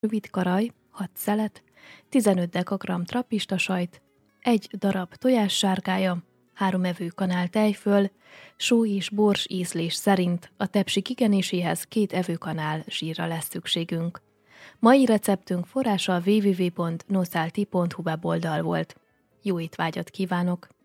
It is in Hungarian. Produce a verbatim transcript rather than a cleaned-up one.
rövid karaj, hat szelet, tizenöt dekagramm trappista sajt, egy darab tojássárgája, három evőkanál tejföl, só és bors ízlés szerint, a tepsi kigenéséhez két evőkanál zsírra lesz szükségünk. Mai receptünk forrása a double-u double-u double-u pont nosalti pont hu weboldal volt. Jó étvágyat kívánok!